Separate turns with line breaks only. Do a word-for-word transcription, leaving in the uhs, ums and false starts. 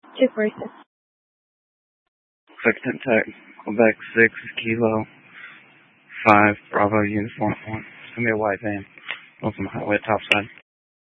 two forty-six.
Clifton Tech, Quebec six, Kilo five, Bravo, Uniform one. It's going to be a white van. On some highway topside.